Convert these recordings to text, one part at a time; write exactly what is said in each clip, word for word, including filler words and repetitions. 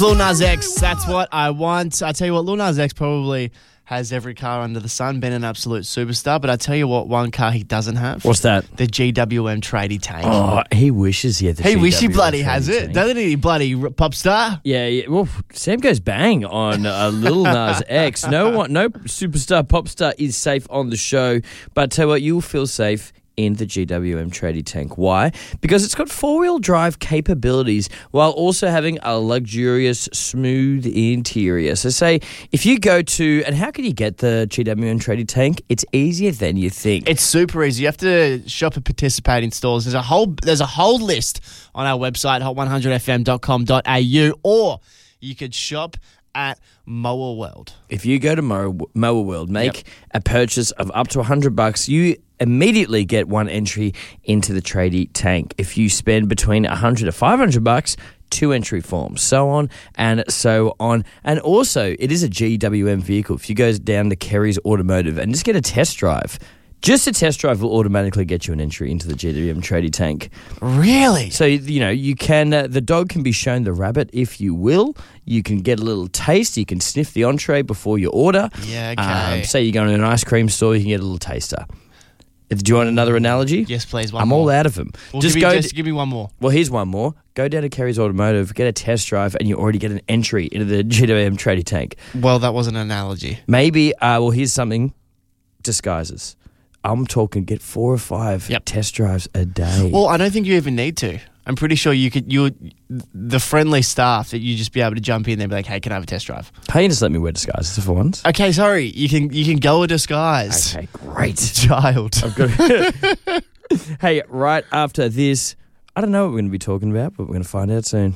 Lil Nas X, that's what I want. I tell you what, Lil Nas X probably has every car under the sun, been an absolute superstar, but I tell you what, one car he doesn't have. What's that? The G W M tradie tank. Oh, he wishes he had the He G W M wishes he bloody has it. tank. Doesn't he, bloody r- pop star? Yeah, yeah. Well, Sam goes bang on uh, Lil Nas X. No one, no superstar, pop star is safe on the show, but I tell you what, you'll feel safe in the G W M tradie tank. Why? Because it's got four-wheel drive capabilities while also having a luxurious, smooth interior. So say, if you go to, and how can you get the G W M tradie tank? It's easier than you think. It's super easy. You have to shop at participating stores. There's a whole there's a whole list on our website, hot one hundred f m dot com dot a u, or you could shop at Mower World. If you go to Mower, Mower World, make Yep. a purchase of up to one hundred bucks, you immediately get one entry into the tradie tank. If you spend between one hundred to five hundred bucks, two entry forms, so on and so on. And also, it is a G W M vehicle. If you go down to Kerry's Automotive and just get a test drive, just a test drive will automatically get you an entry into the G W M tradie tank. Really? So, you know, you can, uh, the dog can be shown the rabbit if you will. You can get a little taste. You can sniff the entree before you order. Yeah, okay. Um, say you go to an ice cream store, you can get a little taster. Do you want another analogy? Yes, please. One I'm more. all out of them. Well, just give me, go. just give me one more. Well, here's one more. Go down to Kerry's Automotive, get a test drive, and you already get an entry into the G W M tradie tank. Well, that was an analogy. Maybe, uh, well, here's something. Disguises. I'm talking get four or five Yep. test drives a day. Well, I don't think you even need to. I'm pretty sure you could. You would, the friendly staff that you just be able to jump in there and be like, "Hey, can I have a test drive?" Hey, just let me wear disguises for once. Okay, sorry. You can you can go a disguise. Okay, great. Child. I've got Hey, right after this, I don't know what we're going to be talking about, but we're going to find out soon.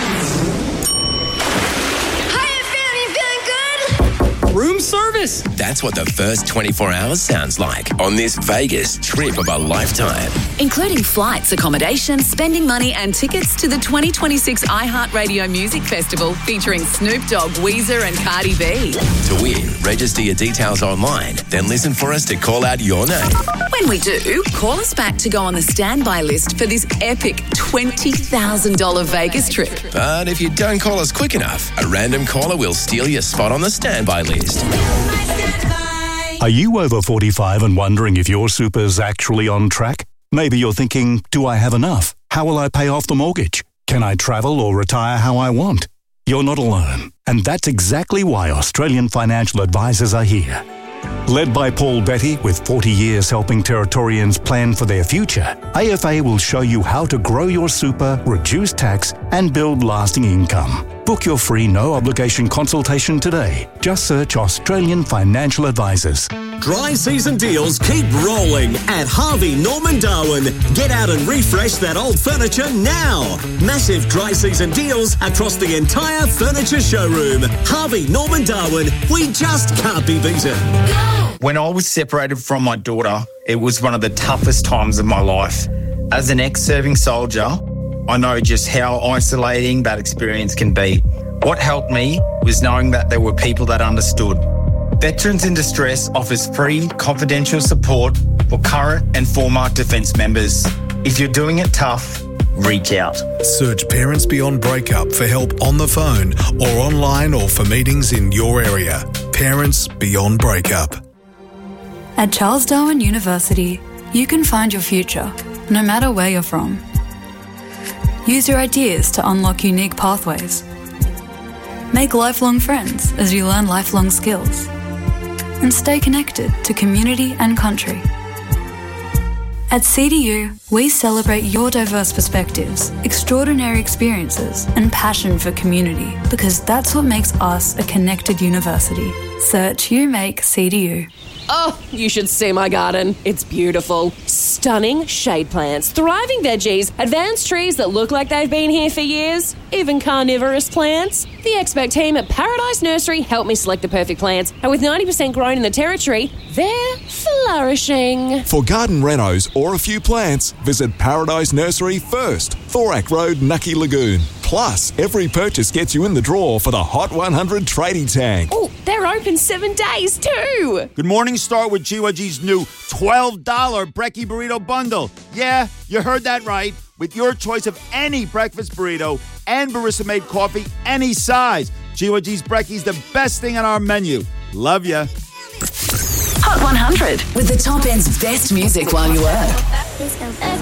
Room service. That's what the first twenty-four hours sounds like on this Vegas trip of a lifetime. Including flights, accommodation, spending money and tickets to the twenty twenty-six iHeartRadio Music Festival featuring Snoop Dogg, Weezer and Cardi B. To win, register your details online, then listen for us to call out your name. When we do, call us back to go on the standby list for this epic twenty thousand dollars Vegas trip. But if you don't call us quick enough, a random caller will steal your spot on the standby list. Are you over forty-five and wondering if your super's actually on track? Maybe you're thinking, do I have enough? How will I pay off the mortgage? Can I travel or retire how I want? You're not alone. And that's exactly why Australian Financial Advisors are here. Led by Paul Betty, with forty years helping Territorians plan for their future, A F A will show you how to grow your super, reduce tax, and build lasting income. Book your free no-obligation consultation today. Just search Australian Financial Advisors. Dry season deals keep rolling at Harvey Norman Darwin. Get out and refresh that old furniture now. Massive dry season deals across the entire furniture showroom. Harvey Norman Darwin, we just can't be beaten. When I was separated from my daughter, it was one of the toughest times of my life. As an ex-serving soldier, I know just how isolating that experience can be. What helped me was knowing that there were people that understood. Veterans in Distress offers free, confidential support for current and former defence members. If you're doing it tough, reach out. Search Parents Beyond Breakup for help on the phone or online or for meetings in your area. Parents Beyond Breakup. At Charles Darwin University, you can find your future, no matter where you're from. Use your ideas to unlock unique pathways. Make lifelong friends as you learn lifelong skills. And stay connected to community and country. At C D U, we celebrate your diverse perspectives, extraordinary experiences, and passion for community, because that's what makes us a connected university. Search You Make C D U. Oh, you should see my garden. It's beautiful. Stunning shade plants, thriving veggies, advanced trees that look like they've been here for years, even carnivorous plants. The expert team at Paradise Nursery helped me select the perfect plants, and with ninety percent grown in the territory, they're flourishing. For garden renos or a few plants, visit Paradise Nursery first, Thorak Road, Nucky Lagoon. Plus, every purchase gets you in the draw for the Hot one hundred Tradie Tank. Oh, they're open seven days too. Good morning, start with G Y G's new twelve dollars Brekkie Burrito Bundle. Yeah, you heard that right. With your choice of any breakfast burrito and barista-made coffee any size. G Y G's Brekkies, the best thing on our menu. Love ya. Hot one hundred with the top end's best music while you work.